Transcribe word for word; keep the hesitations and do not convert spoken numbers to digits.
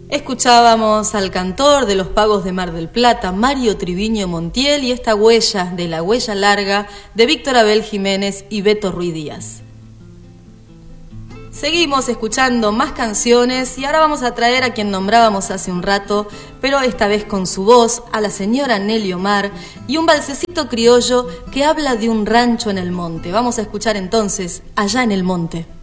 Escuchábamos al cantor de los Pagos de Mar del Plata, Mario Triviño Montiel, y esta huella de La Huella Larga de Víctor Abel Jiménez y Beto Ruiz Díaz. Seguimos escuchando más canciones y ahora vamos a traer a quien nombrábamos hace un rato, pero esta vez con su voz, a la señora Nelly Omar, y un balsecito criollo que habla de un rancho en el monte. Vamos a escuchar entonces Allá en el Monte.